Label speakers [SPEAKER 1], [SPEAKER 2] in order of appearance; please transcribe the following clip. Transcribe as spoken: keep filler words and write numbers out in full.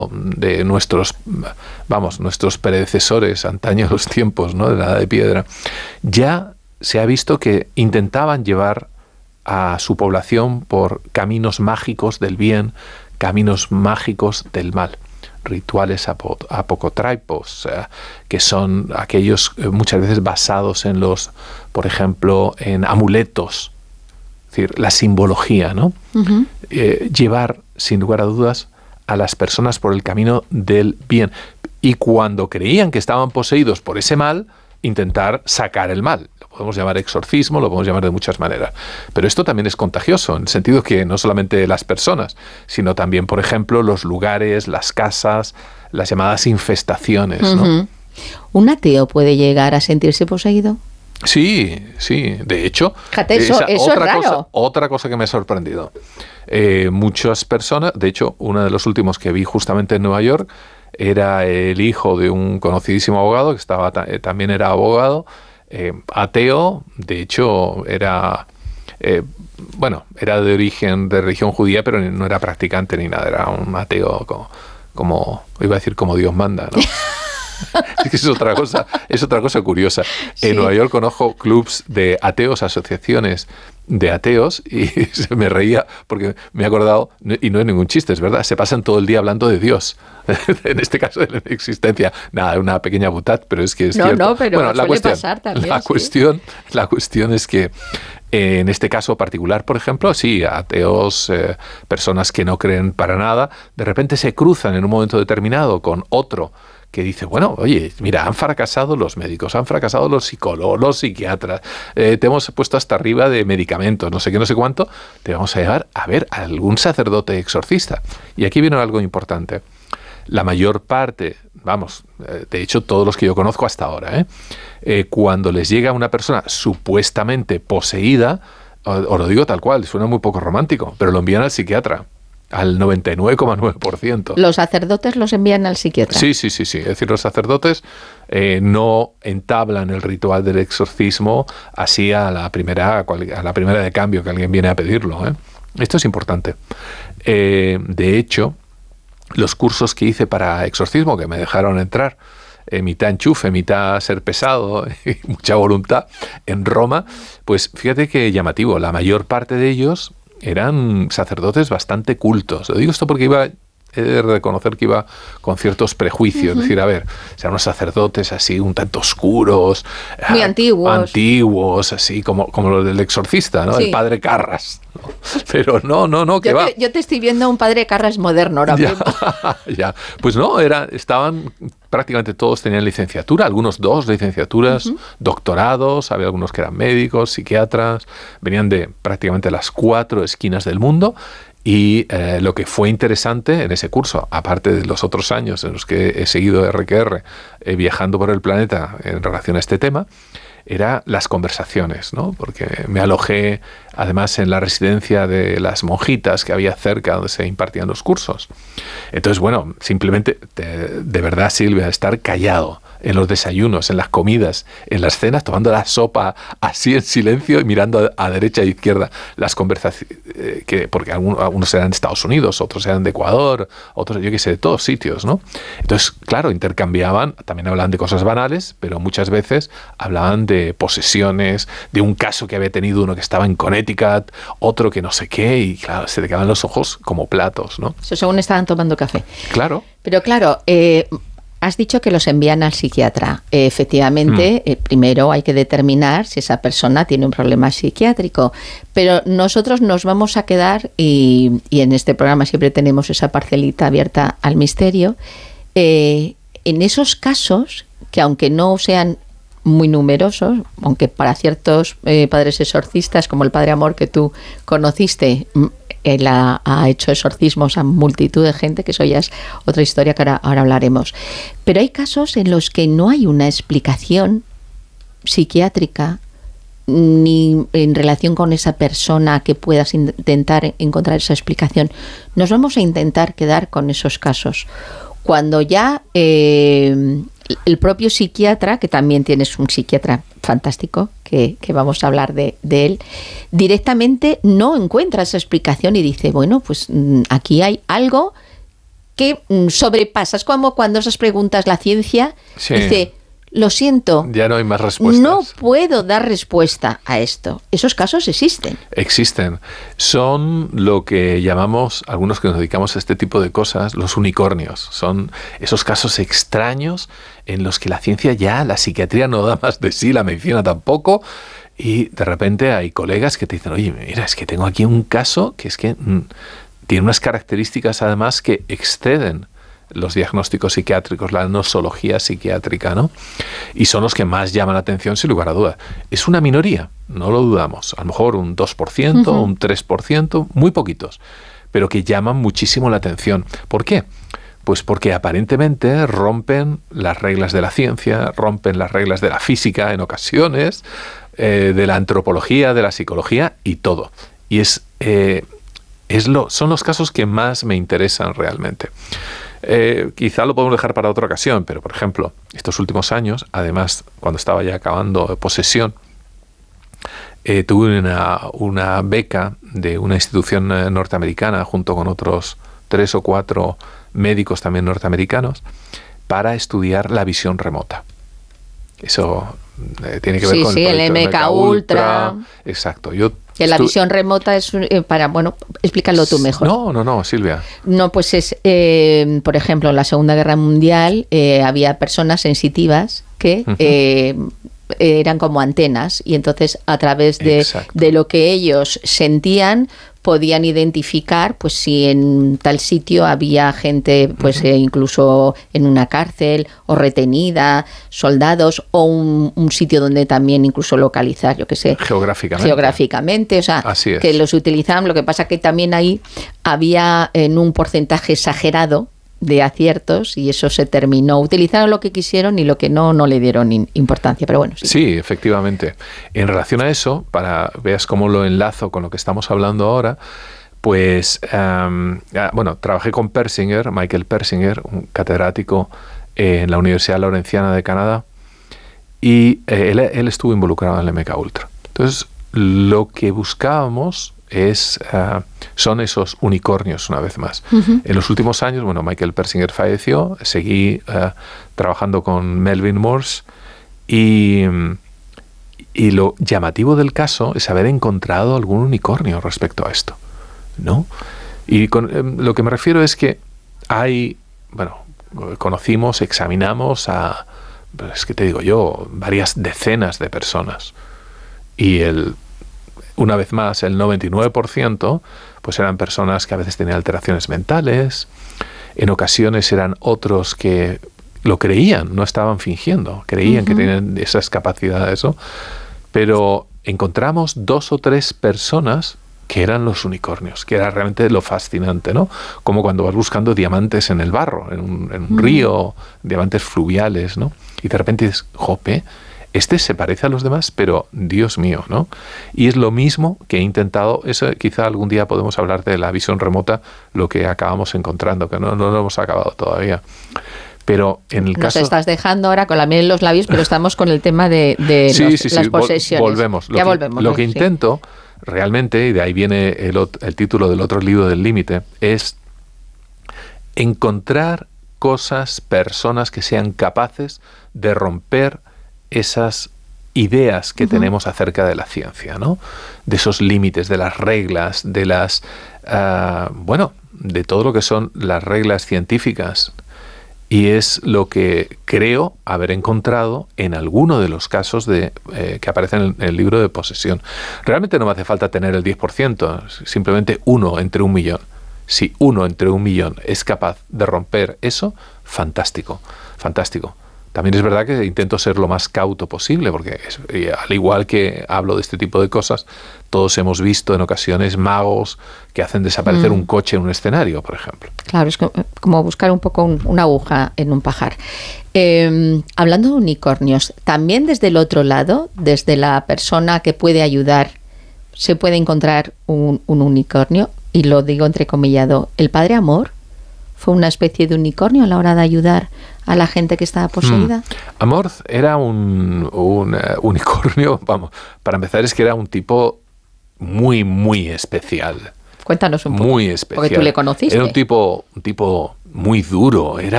[SPEAKER 1] de nuestros, vamos, nuestros predecesores, antaño los tiempos, ¿no?, de la Edad de Piedra, ya se ha visto que intentaban llevar a su población por caminos mágicos del bien, caminos mágicos del mal. Rituales apo- apocotraipos, eh, que son aquellos eh, muchas veces basados en los, por ejemplo, en amuletos, es decir, la simbología, ¿no? Uh-huh. Eh, llevar, sin lugar a dudas, a las personas por el camino del bien. Y cuando creían que estaban poseídos por ese mal, intentar sacar el mal. Lo podemos llamar exorcismo, lo podemos llamar de muchas maneras. Pero esto también es contagioso, en el sentido que no solamente las personas, sino también, por ejemplo, los lugares, las casas, las llamadas infestaciones, ¿no? Uh-huh.
[SPEAKER 2] ¿Un ateo puede llegar a sentirse poseído?
[SPEAKER 1] Sí, sí. De hecho,
[SPEAKER 2] Fíjate, eso,
[SPEAKER 1] esa,
[SPEAKER 2] eso
[SPEAKER 1] otra,
[SPEAKER 2] es raro.
[SPEAKER 1] cosa, otra cosa que me ha sorprendido. Eh, muchas personas, de hecho, uno de los últimos que vi justamente en Nueva York era el hijo de un conocidísimo abogado, que estaba eh, también era abogado, eh, ateo, de hecho era, eh, bueno, era de origen, de religión judía, pero no era practicante ni nada, era un ateo como, como iba a decir como Dios manda, ¿no? Es que es otra cosa, es otra cosa curiosa. Sí. En Nueva York conozco clubs de ateos, asociaciones de ateos, y se me reía porque me he acordado, y no es ningún chiste, es verdad, se pasan todo el día hablando de Dios, en este caso de la existencia. Nada, una pequeña butad, pero es que es
[SPEAKER 2] no,
[SPEAKER 1] cierto.
[SPEAKER 2] No, pero
[SPEAKER 1] bueno, la
[SPEAKER 2] suele
[SPEAKER 1] cuestión,
[SPEAKER 2] pasar también.
[SPEAKER 1] La,
[SPEAKER 2] sí.
[SPEAKER 1] cuestión, la cuestión es que eh, en este caso particular, por ejemplo, sí, ateos, eh, personas que no creen para nada, de repente se cruzan en un momento determinado con otro que dice, bueno, oye, mira, han fracasado los médicos, han fracasado los psicólogos, los psiquiatras, eh, te hemos puesto hasta arriba de medicamentos, no sé qué, no sé cuánto, te vamos a llevar a ver a algún sacerdote exorcista. Y aquí viene algo importante. La mayor parte, vamos, eh, de hecho todos los que yo conozco hasta ahora, ¿eh? Eh, cuando les llega una persona supuestamente poseída, os, os lo digo tal cual, suena muy poco romántico, pero lo envían al psiquiatra. Al noventa y nueve coma nueve por ciento.
[SPEAKER 2] ¿Los sacerdotes los envían al psiquiatra?
[SPEAKER 1] Sí, sí, sí, sí. Es decir, los sacerdotes eh, no entablan el ritual del exorcismo así a la primera a la primera de cambio que alguien viene a pedirlo, ¿eh? Esto es importante. Eh, de hecho, los cursos que hice para exorcismo, que me dejaron entrar, eh, mitad enchufe, mitad ser pesado y mucha voluntad, en Roma, pues fíjate qué llamativo, la mayor parte de ellos eran sacerdotes bastante cultos. Lo digo esto porque iba, he de reconocer que iba con ciertos prejuicios. Uh-huh. Es decir, a ver, eran unos sacerdotes así un tanto oscuros.
[SPEAKER 2] Muy antiguos.
[SPEAKER 1] Antiguos, así como, como los del exorcista, ¿no? Sí. El padre Carras, ¿no? Pero no, no, no, que
[SPEAKER 2] yo
[SPEAKER 1] va.
[SPEAKER 2] Te, yo te estoy viendo a un padre Carras moderno ahora mismo.
[SPEAKER 1] Ya, ya. Pues no, era, estaban... Prácticamente todos tenían licenciatura, algunos dos licenciaturas, uh-huh. doctorados, había algunos que eran médicos, psiquiatras, venían de prácticamente las cuatro esquinas del mundo. Y eh, lo que fue interesante en ese curso, aparte de los otros años en los que he seguido R Q R eh, viajando por el planeta en relación a este tema, era las conversaciones, ¿no? Porque me alojé además en la residencia de las monjitas que había cerca donde se impartían los cursos. Entonces, bueno, simplemente, de, de verdad, Silvia, estar callado en los desayunos, en las comidas, en las cenas, tomando la sopa así en silencio y mirando a, a derecha e izquierda las conversaciones, eh, que porque algunos, algunos eran de Estados Unidos, otros eran de Ecuador, otros, yo qué sé, de todos sitios, ¿no? Entonces, claro, intercambiaban, también hablaban de cosas banales, pero muchas veces hablaban de posesiones, de un caso que había tenido uno que estaba en Connecticut, otro que no sé qué, y claro, se te quedaban los ojos como platos, ¿no?
[SPEAKER 2] Eso según estaban tomando café.
[SPEAKER 1] Claro.
[SPEAKER 2] Pero claro, eh, has dicho que los envían al psiquiatra. Eh, efectivamente, mm. eh, primero hay que determinar si esa persona tiene un problema psiquiátrico, pero nosotros nos vamos a quedar, y, y en este programa siempre tenemos esa parcelita abierta al misterio, eh, en esos casos que aunque no sean muy numerosos, aunque para ciertos eh, padres exorcistas, como el Padre Amor que tú conociste, él ha, ha hecho exorcismos a multitud de gente, que eso ya es otra historia que ahora, ahora hablaremos. Pero hay casos en los que no hay una explicación psiquiátrica ni en relación con esa persona que puedas intentar encontrar esa explicación. Nos vamos a intentar quedar con esos casos. Cuando ya eh, el propio psiquiatra, que también tienes un psiquiatra fantástico, que, que vamos a hablar de, de él, directamente no encuentra esa explicación y dice, bueno, pues aquí hay algo que sobrepasa. Es como cuando esas preguntas la ciencia
[SPEAKER 1] sí.
[SPEAKER 2] dice, lo siento,
[SPEAKER 1] ya no hay más respuestas.
[SPEAKER 2] No puedo dar respuesta a esto. Esos casos existen.
[SPEAKER 1] Existen. Son lo que llamamos, algunos que nos dedicamos a este tipo de cosas, los unicornios. Son esos casos extraños en los que la ciencia ya, la psiquiatría no da más de sí, la medicina tampoco, y de repente hay colegas que te dicen, oye, mira, es que tengo aquí un caso que es que mmm, tiene unas características además que exceden los diagnósticos psiquiátricos, la nosología psiquiátrica, ¿no? Y son los que más llaman la atención, sin lugar a dudas. Es una minoría, no lo dudamos. A lo mejor un dos por ciento, uh-huh. un tres por ciento, muy poquitos, pero que llaman muchísimo la atención. ¿Por qué? Pues porque aparentemente rompen las reglas de la ciencia, rompen las reglas de la física en ocasiones, eh, de la antropología, de la psicología y todo. Y es, eh, es lo, son los casos que más me interesan realmente. Eh, quizá lo podemos dejar para otra ocasión, pero por ejemplo, estos últimos años, además, cuando estaba ya acabando Posesión, eh, tuve una, una beca de una institución norteamericana junto con otros tres o cuatro médicos también norteamericanos para estudiar la visión remota. Eso eh, tiene que ver
[SPEAKER 2] sí,
[SPEAKER 1] con
[SPEAKER 2] sí,
[SPEAKER 1] el,
[SPEAKER 2] el M K Ultra.
[SPEAKER 1] Exacto. Yo
[SPEAKER 2] que la visión remota es eh, para, bueno, explícalo tú mejor.
[SPEAKER 1] No, no, no, Silvia.
[SPEAKER 2] No, pues es, eh, por ejemplo, en la Segunda Guerra Mundial eh, había personas sensitivas que uh-huh. eh, eran como antenas y entonces a través de, de lo que ellos sentían podían identificar pues si en tal sitio había gente pues uh-huh. eh, incluso en una cárcel o retenida, soldados o un, un sitio donde también incluso localizar, yo qué sé,
[SPEAKER 1] geográficamente.
[SPEAKER 2] Geográficamente, o sea, que los utilizaban, lo que pasa que también ahí había en un porcentaje exagerado de aciertos y eso se terminó. Utilizaron lo que quisieron y lo que no, no le dieron in, importancia, pero bueno. Sí.
[SPEAKER 1] sí, efectivamente. En relación a eso, para veas cómo lo enlazo con lo que estamos hablando ahora, pues, um, bueno, trabajé con Persinger, Michael Persinger, un catedrático eh, en la Universidad Lawrenciana de Canadá, y eh, él, él estuvo involucrado en el M K Ultra. Entonces, lo que buscábamos es uh, son esos unicornios una vez más. Uh-huh. En los últimos años, bueno, Michael Persinger falleció, seguí uh, trabajando con Melvin Morse y, y lo llamativo del caso es haber encontrado algún unicornio respecto a esto, ¿no? Y con, eh, lo que me refiero es que hay, bueno, conocimos, examinamos a, es que te digo yo, varias decenas de personas y el una vez más, el noventa y nueve por ciento pues eran personas que a veces tenían alteraciones mentales, en ocasiones eran otros que lo creían, no estaban fingiendo, creían uh-huh. que tenían esas capacidades, ¿no? Pero encontramos dos o tres personas que eran los unicornios, que era realmente lo fascinante, ¿no? Como cuando vas buscando diamantes en el barro, en un, en un uh-huh. río, diamantes fluviales, ¿no? Y de repente dices, jope, este se parece a los demás, pero Dios mío, ¿no? Y es lo mismo que he intentado, eso quizá algún día podemos hablar de la visión remota, lo que acabamos encontrando, que no, no lo hemos acabado todavía. Pero en el
[SPEAKER 2] Nos
[SPEAKER 1] caso...
[SPEAKER 2] Nos estás dejando ahora con la miel en los labios, pero estamos con el tema de, de
[SPEAKER 1] sí,
[SPEAKER 2] los,
[SPEAKER 1] sí, sí,
[SPEAKER 2] las posesiones.
[SPEAKER 1] Volvemos. Lo
[SPEAKER 2] ya
[SPEAKER 1] que,
[SPEAKER 2] volvemos.
[SPEAKER 1] Lo que
[SPEAKER 2] sí.
[SPEAKER 1] intento realmente, y de ahí viene el, el título del otro libro del límite, es encontrar cosas, personas que sean capaces de romper esas ideas que uh-huh. tenemos acerca de la ciencia, ¿no? De esos límites, de las reglas, de las... Uh, bueno, de todo lo que son las reglas científicas. Y es lo que creo haber encontrado en alguno de los casos de, eh, que aparecen en el libro de Posesión. Realmente no me hace falta tener el diez por ciento, simplemente uno entre un millón. Si uno entre un millón es capaz de romper eso, fantástico, fantástico. También es verdad que intento ser lo más cauto posible, porque es, al igual que hablo de este tipo de cosas, todos hemos visto en ocasiones magos que hacen desaparecer mm. un coche en un escenario, por ejemplo.
[SPEAKER 2] Claro, es como buscar un poco un, una aguja en un pajar. Eh, hablando de unicornios, también desde el otro lado, desde la persona que puede ayudar, se puede encontrar un, un unicornio, y lo digo entrecomillado, ¿el Padre Amor fue una especie de unicornio a la hora de ayudar a la gente que estaba poseída?
[SPEAKER 1] Mm. Amorth era un, un uh, unicornio, vamos, para empezar es que era un tipo muy, muy especial.
[SPEAKER 2] Cuéntanos un poco.
[SPEAKER 1] Muy especial.
[SPEAKER 2] Porque tú le conociste.
[SPEAKER 1] Era un tipo, un tipo muy duro, era